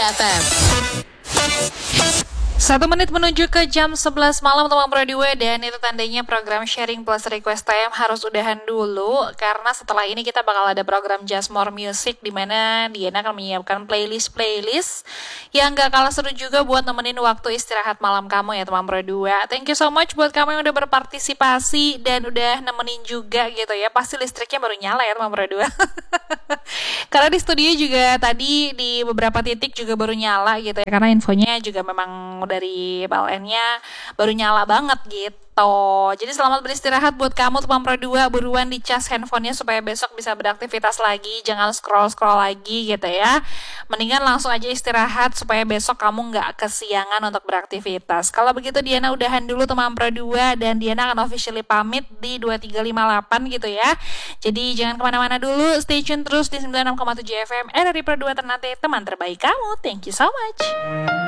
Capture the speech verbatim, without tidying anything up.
F M. Satu menit menuju ke jam sebelas malam teman Pro dua, dan itu tandanya program Sharing Plus Request Time harus udahan dulu, karena setelah ini kita bakal ada program Just More Music di mana Diana akan menyiapkan playlist-playlist yang gak kalah seru juga buat nemenin waktu istirahat malam kamu ya teman Pro dua. Thank you so much buat kamu yang udah berpartisipasi dan udah nemenin juga gitu ya. Pasti listriknya baru nyala ya teman Pro dua. Karena di studio juga tadi di beberapa titik juga baru nyala gitu ya, karena infonya juga memang dari P L N-nya baru nyala banget gitu. Jadi selamat beristirahat buat kamu teman Pro dua, buruan dicas handphonenya supaya besok bisa beraktivitas lagi, jangan scroll-scroll lagi gitu ya. Mendingan langsung aja istirahat supaya besok kamu gak kesiangan untuk beraktivitas. Kalau begitu Diana udahan dulu teman Pro dua, dan Diana akan officially pamit di dua tiga lima delapan gitu ya. Jadi jangan kemana-mana dulu, stay tune terus di sembilan puluh enam koma tujuh F M R R I Pro dua Ternate, teman terbaik kamu. Thank you so much.